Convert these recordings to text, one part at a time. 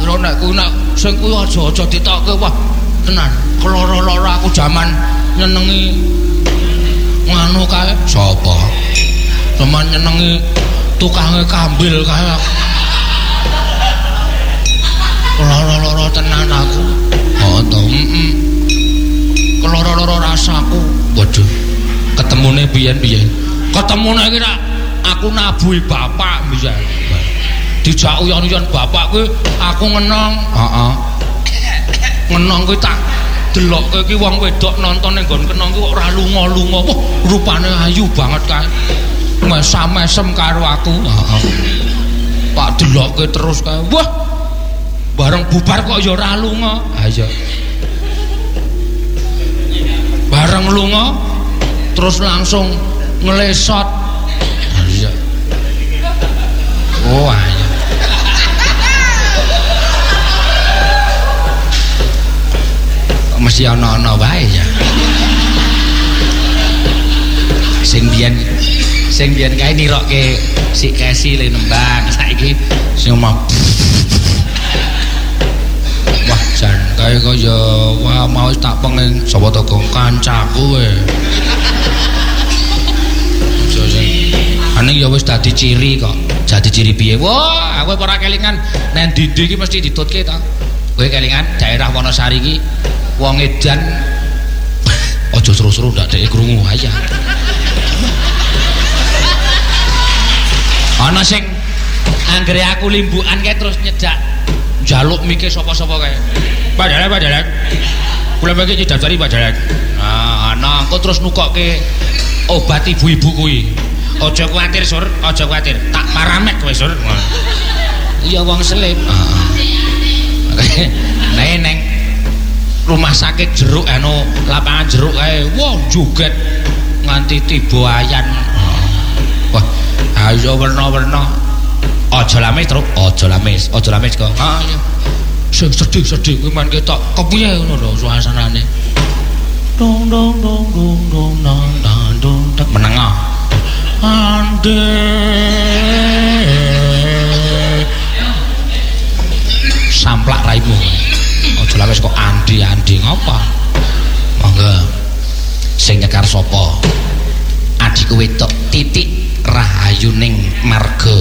iso nek kuwi nek sing kuwi aja ditokke wah tenan keloro-loro aku jaman nyenengi nganu kae sapa teman nyenengi tukange kambil kae keloro-loro tenan aku oh to keloro-loro rasaku waduh ketemune biyen-biyen ketemune iki aku nabuhi bapak mbiyen dijak uyon-uyon bapak kuwi aku ngenong heeh ngenong kuwi tak delokke iki wong wedok nonton ning nggon kenong kuwi ora lunga-lunga wah rupane ayu banget kae mesam-mesem karo aku heeh tak delokke terus kae wah bareng bubar kok ya ora lunga ha iya bareng lunga terus langsung ngelesot ha iya oh ayo mesti ana-ana wae ya sing biyen kae nirokke si Kesi le nembang saiki sing wah jan kae kaya wah mau tak pengen sapa to kancaku e ane ya wis dadi ciri kok dadi ciri piye wah aku ora kelingan nek ndi iki mesti ditutke to kowe kelingan daerah Wonosari iki wong edan aja seru-seru ndak dhek krungu aja ana sing anggere aku limbukan kae terus nyedak njaluk mike sapa-sapa kae padahal kula iki didaftari padahal nah ana engko terus nukokke obat ibu-ibu kuwi aja kuwatir sur aja kuwatir tak paramek kowe sur iya wong selip heeh neng rumah sakit jeruk anu lapangan jeruk kae wah joget nganti tiba ayan wah ayo werna-werna aja lamis terus aja lamis kok ha iya sing sedih kuwi man ketok kepiye ngono lho suasanane dong dong dong dong dong dong dong menengah ande samplak raimu aja lamis kok andi ngapa monggo sing nyekar sapa adikku wedok Titik Rahayuning Marga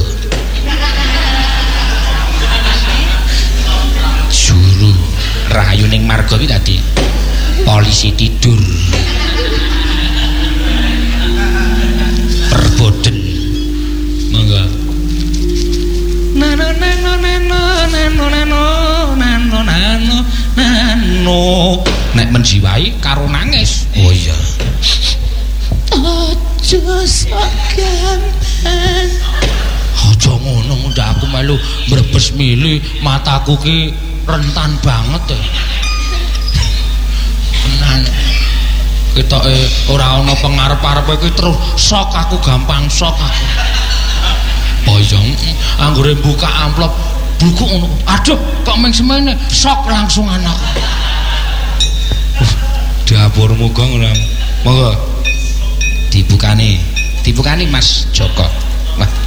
juru Rahayuning Marga iki tadi polisi tidur perboden monggo nek menjiwai karo nangis oh iya aja saken aja ngono ndak aku melu mbrebes mili mataku ki rentan banget tenan ketoke ora ana pengarep-arepe kuwi terus sok aku gampang sok aku boyong anggere buka amplop buku ngono aduh kok meng semene sok langsung anak dapurmu gong ora monggo dibukani Mas Joko wah